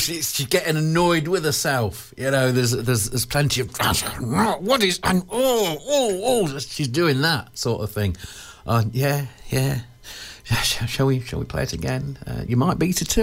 she's getting annoyed with herself. You know, there's plenty of what is and she's doing that sort of thing. Yeah. Shall we play it again? You might beat her to